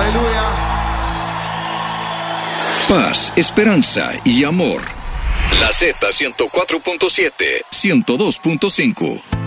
Aleluya. Paz, esperanza y amor. La Z 104.7, 102.5.